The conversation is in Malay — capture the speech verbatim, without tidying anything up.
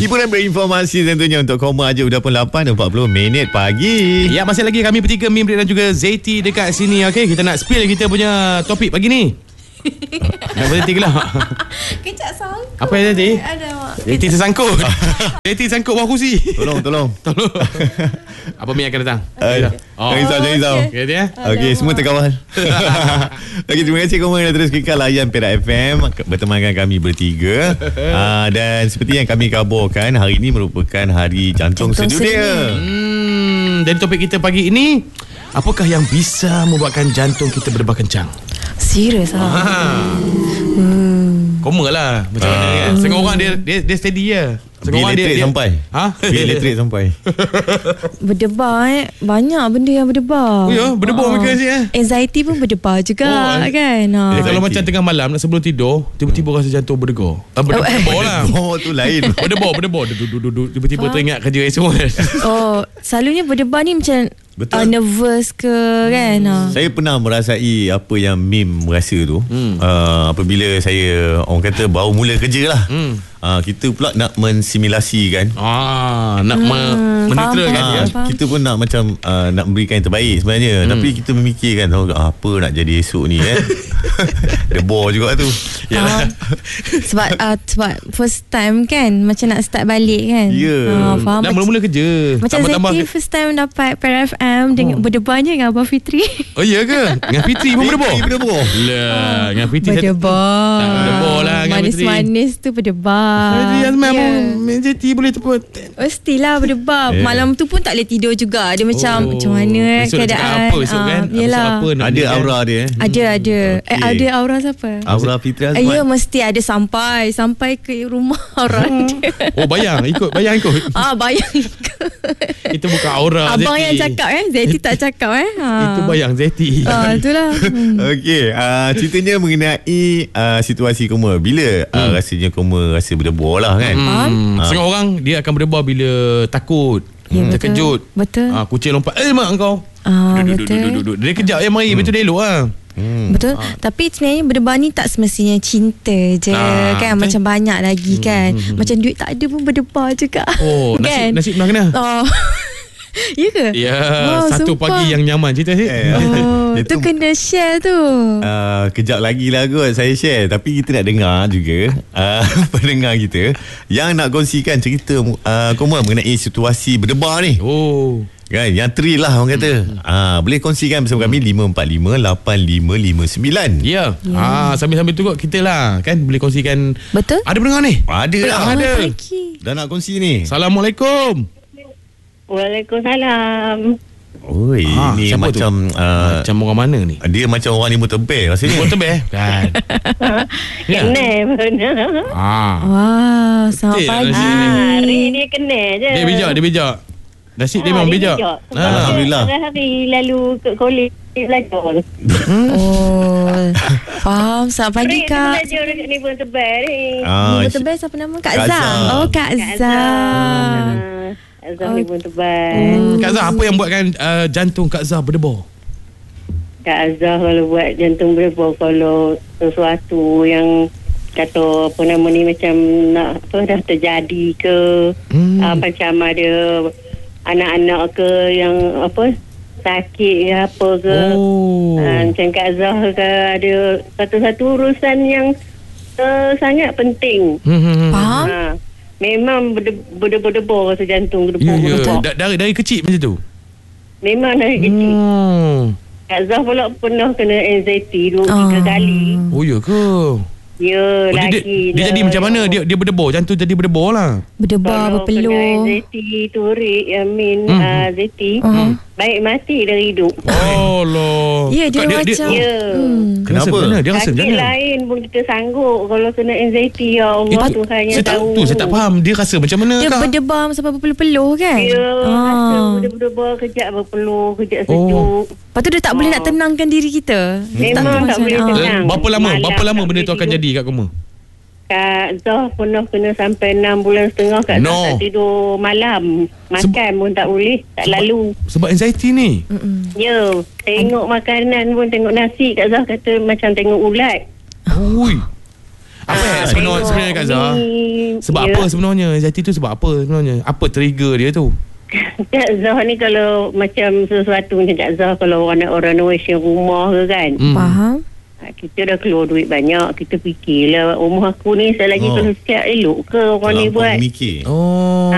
Hiburan berinformasi tentunya untuk Koma aja. Udah pun lapan empat puluh minit pagi. Ya, masih lagi kami bertiga, Mim dan juga Zeti dekat sini. Okey, kita nak spill kita punya topik pagi ni. Nak berhenti ke lah? Kecak sangkut. Apa yang tadi? Ada mak. Zeti tersangkut. Zeti tersangkut bawah kursi. Tolong, tolong. Tolong. Apa Mim akan datang? Uh, Oh. Jangan risau, jangan risau. Okey, ya. Okey, semua terkawal. Okey, terima kasih Koma yang terus kekal layan Perak F M bertemankan kami bertiga. uh, Dan seperti yang kami kabarkan, hari ini merupakan Hari Jantung, Jantung Sedunia. Hmm, dan topik kita pagi ini, apakah yang bisa membuatkan jantung kita berdebar kencang? Serius ah. Ha. Hmm. Koma lah. Macam mana kan? Setengah orang dia dia, dia steady je. Setengah Bil orang dia, elektrik dia sampai. Ha? Bil elektrik sampai. Berdebar eh. Banyak benda yang berdebar. Oh ya, berdebar mereka asyik eh. Anxiety pun berdebar juga Oh, kan. Ha. Dia kalau macam tengah malam nak sebelum tidur, tiba-tiba rasa jantung berdegar. Ah, berdebar, berdebar lah. Oh, tu lain. Berdebar, berdebar. Duduk-duduk tiba-tiba teringat kerja esok kan. Oh, selalunya berdebar ni macam Betul. uh, nervous ke kan. Ha. Saya pernah merasai apa yang Mim rasa tu. hmm. uh, Apabila saya, orang kata, baru mula kerja lah. hmm. uh, Kita pula nak mensimulasikan. Ah, nak hmm, menetralkan faham, dia. faham. Kita pun nak macam uh, nak memberikan yang terbaik sebenarnya. hmm. Tapi kita memikirkan, oh, apa nak jadi esok ni kan. Debar juga tu. Faham. Sebab uh, sebab first time kan, macam nak start balik kan. Ya. Ha, faham. Dah mula-mula kerja. Macam Tambah-tambah Zeti ke- first time dapat Perak F M dengan berdebarnya dengan Abang Fitri. Oh iya ke? Dengan Fitri pun berdebar? Fitri berdebar. Lah, dengan Fitri saya- Berdebar. Tak berdebar lah dengan Fitri. Manis-manis tu berdebar. Fitri Azman Ya. pun Zeti boleh tepuk. Mestilah berdebar. Yeah. Malam tu pun tak boleh tidur juga. Dia macam Oh. macam mana eh, Besok nak cakap keadaan. apa esok kan? Ah, yelah. Besok apa nak Ada ni kan? aura dia eh. Ada ada. Okey. Eh, ada aura siapa? Aura Fitri Eh, Azman. ya mesti ada sampai sampai ke rumah orang dia. Oh, bayang ikut, bayang ikut. Ah bayang. Itu bukan aura Abang Zeti. yang cakap eh. Zeti tak cakap eh. Ha. Itu bayang Zeti. Ah itulah. Hmm. Okey, uh, ceritanya mengenai uh, situasi Koma. Bila uh, rasanya Koma rasa berdebar lah kan. Hmm. Ah. Setengah orang dia akan berdebar bila takut, Ya, hmm. betul. terkejut. Betul. Ah, kucing lompat, eh mak kau. Ah Duduk, duduk, betul. duduk, duduk. Dia kejap je mari, betul dia elok lah. Hmm. Betul. Tapi sebenarnya berdebar ni tak semestinya cinta je Ah, kan. betul. Macam banyak lagi kan. Macam duit tak ada pun berdebar juga. Oh, kan? nasib, nasib pernah kena. Oh. Ya ke? Ya, Wow, satu sumpah. pagi yang nyaman cerita sih. Eh, Oh, Itu- tu kena share tu. Uh, kejap lagi lah kot saya share. Tapi kita nak dengar juga uh, pendengar kita yang nak kongsikan cerita uh, Koma mengenai situasi berdebar ni Oh. kan, yang thrill lah orang kata. hmm. uh, Boleh kongsikan bersama kami lima empat lima lapan lima lima sembilan. Ya. Ah, sambil-sambil tu kot kita lah kan boleh kongsikan. Betul? Ada pendengar ni? Ada lah. Ada. Pagi. Dah nak kongsi ni. Assalamualaikum. Waalaikumsalam. Oi, Ah, ni siapa macam uh, Macam orang mana ni? dia macam orang ni tebel rasanya. Kau tebel kan? Ya. Kenal pun. Ah. Wah, selamat Betul, pagi. nasi ni. Hari ni kenal je. Dia bijak, dia bijak. Nasib dia memang bijak. Ah. Alhamdulillah. Hari lalu ke kolej belajar. Oh, faham. Selamat pagi, Hari Kak. belajar dekat ni pun tebal ni. Ah, Nombor tebal siapa nama? Kak Kak Zah. Zah. Oh, Kak Zah. Azhar ni pun tebal. Hmm, Kak Zah, apa yang buatkan uh, jantung Kak Zah berdebar? Kak Azhar kalau buat jantung berdebar, kalau sesuatu yang kata apa nama ni macam nak apa dah terjadi ke, Hmm. uh, macam ada anak-anak ke yang apa sakit ke apa ke. Oh. Uh, macam Kak Zah ke ada satu-satu urusan yang uh, sangat penting. Hmm, hmm, hmm. Faham? Ha, memang berde- berdebar-debar rasa jantung Ya, berdebar. ya. berdebar. Da- Dari, dari kecil macam tu? Memang dari kecil. Hmm. Kak Zah pula pernah kena anxiety dua Ah. tiga kali. Oh, ya ke? Ya, Oh, dia, dia, lagi dia jadi macam mana? Dia dia berdebar, jantung jadi berdebar lah. Berdebar, Kalau kena berpeluh. anxiety, turik, Amin, Hmm. uh, Zeti, Uh-huh. baik mati dari hidup. Oh, loh. Ya, dia Kak, macam. Ya. Hmm. Dia rasa Kenapa? macam mana? Dia rasa macam Sakit mana? lain pun kita sanggup. Kalau kena anxiety, ya Allah, Itu- Tuhan yang saya tak, tahu. tu saya tak faham. Dia rasa macam mana, Dia Kak? berdebar sampai berpeluh-peluh kan? Ya, rasa Ah. berdebar kejap berpeluh, kejap Oh. sejuk. Lepas tu dia tak boleh nak tenangkan diri kita. Dia Memang tak macam- boleh ah. tenang. Eh, berapa lama? Malam Berapa lama tak benda tu boleh akan tidur. jadi kat Koma? Kak Zah pernah kena sampai enam bulan setengah. Kak No. Zah tak tidur malam. Makan pun tak boleh. Tak lalu. Sebab anxiety ni. Mm-mm. Ya. Tengok makanan pun, tengok nasi. Kak Zah kata macam tengok ulat. Ui. Apa Ah, sebenar, tengok sebenarnya Kak Zah? ni, Sebab ya. apa sebenarnya? Anxiety tu sebab apa sebenarnya? Apa trigger dia tu? Kak Zah ni kalau macam sesuatu macam Kak Zah, kalau orang nak orang renovation rumah ke kan, Hmm. Faham? ha, kita dah keluar duit banyak, kita fikirlah rumah aku ni saya lagi Oh. kalau siap elok ke orang ni Terlampau buat. mikir. Oh.